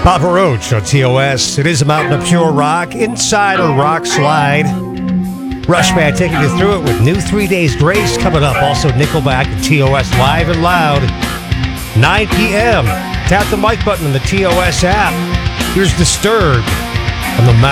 Papa Roach on TOS. It is a mountain of pure rock, inside a rock slide. Rushman taking you through it with new 3 Days Grace coming up. Also Nickelback and TOS live and loud. 9 p.m. Tap the mic button on the TOS app. Here's Disturbed on the Mountain.